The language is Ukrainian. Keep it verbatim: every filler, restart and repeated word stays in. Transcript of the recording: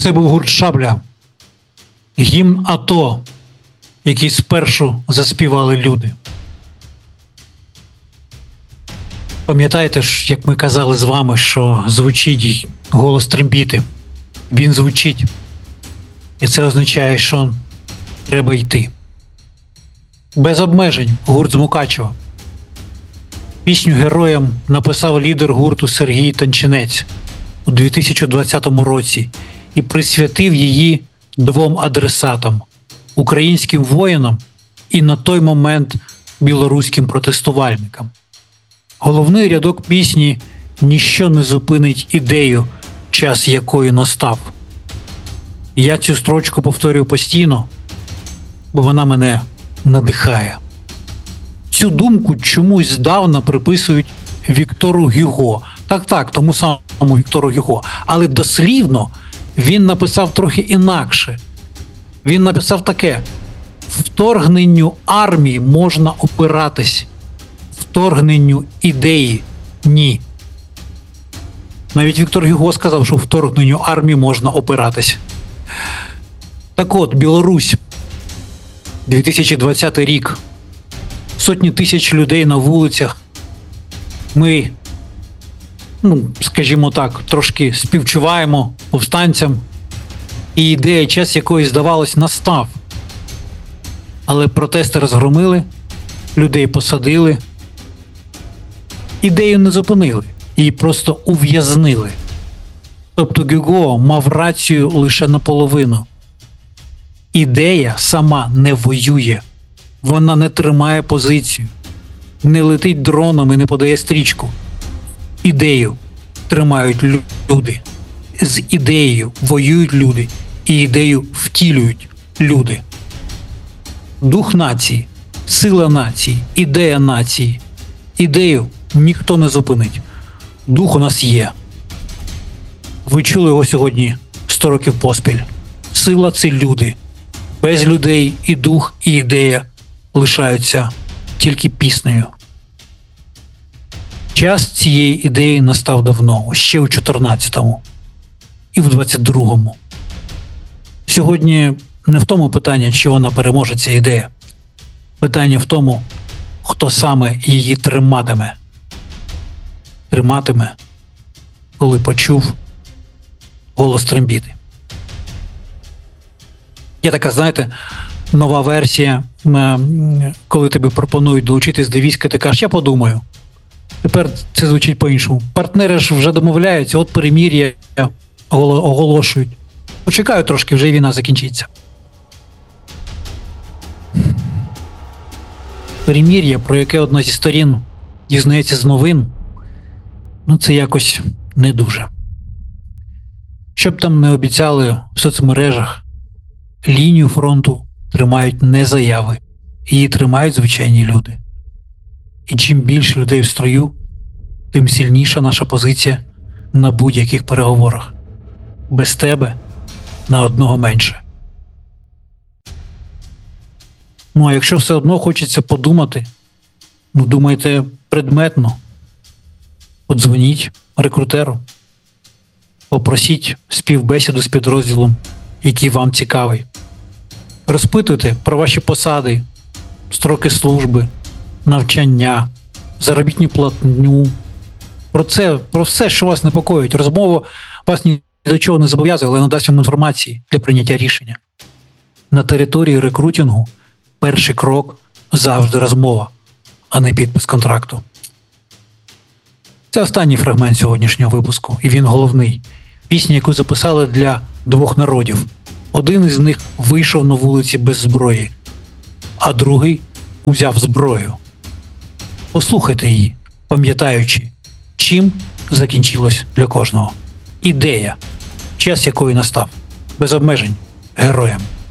Це був гурт «Шабля». Гімн АТО, який спершу заспівали люди. Пам'ятаєте ж, як ми казали з вами, що звучить голос трембіти? Він звучить. І це означає, що треба йти. Без обмежень гурт з Мукачева. Пісню героям написав лідер гурту Сергій Танчинець у дві тисячі двадцятому році і присвятив її двом адресатам – українським воїнам і на той момент білоруським протестувальникам. Головний рядок пісні «Ніщо не зупинить ідею, час якої настав». Я цю строчку повторюю постійно, бо вона мене надихає. Цю думку чомусь здавна приписують Віктору Гюго. Так-так, тому самому Віктору Гюго. Але дослівно він написав трохи інакше. Він написав таке: «Вторгненню армії можна опиратись, вторгненню ідеї – ні». Навіть Віктор Гюго сказав, що вторгненню армії можна опиратись. Так от, Білорусь, дві тисячі двадцятий рік. Сотні тисяч людей на вулицях. Ми, ну, скажімо так, трошки співчуваємо повстанцям. І ідея, час якої, здавалось, настав. Але протести розгромили, людей посадили. Ідею не зупинили, її просто ув'язнили. Тобто Гюго мав рацію лише наполовину. Ідея сама не воює. Вона не тримає позицію, не летить дроном і не подає стрічку. Ідею тримають люди. З ідеєю воюють люди і ідею втілюють люди. Дух нації, сила нації, ідея нації. Ідею ніхто не зупинить. Дух у нас є. Ви чули його сьогодні сто років поспіль. Сила – це люди. Без людей і дух, і ідея лишаються тільки піснею. Час цієї ідеї настав давно, ще у чотирнадцятому і в двадцять другому. Сьогодні не в тому питання, чи вона переможе, ця ідея. Питання в тому, хто саме її триматиме. Триматиме, коли почув голос трембіти. Є така, знаєте, нова версія, коли тобі пропонують долучитись до війська, ти кажеш, я подумаю. Тепер це звучить по-іншому. Партнери ж вже домовляються, от перемир'я оголошують. Почекаю трошки, вже війна закінчиться. Перемир'я, про яке одна зі сторін дізнається з новин, ну це якось не дуже. Щоб там не обіцяли в соцмережах, лінію фронту тримають не заяви, її тримають звичайні люди. І чим більше людей в строю, тим сильніша наша позиція на будь-яких переговорах. Без тебе на одного менше. Ну а якщо все одно хочеться подумати, ну думайте предметно, подзвоніть рекрутеру, попросіть співбесіду з підрозділом, який вам цікавий. Розпитуйте про ваші посади, строки служби, навчання, заробітну платню. Про це, про все, що вас непокоїть. Розмова вас ні до чого не зобов'язує, але надасть вам інформації для прийняття рішення. На території рекрутингу перший крок завжди розмова, а не підпис контракту. Це останній фрагмент сьогоднішнього випуску, і він головний. Пісня, яку записали для двох народів. Один із них вийшов на вулиці без зброї, а другий узяв зброю. Послухайте її, пам'ятаючи, чим закінчилось для кожного. Ідея, час якої настав. Без обмежень. Героям.